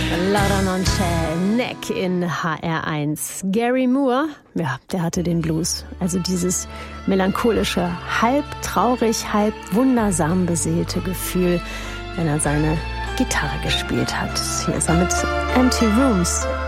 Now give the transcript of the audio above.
Laura Non-C'è, Neck in HR1. Gary Moore, ja, der hatte den Blues. Also dieses melancholische, halb traurig, halb wundersam beseelte Gefühl, wenn er seine Gitarre gespielt hat. Hier ist er mit Empty Rooms.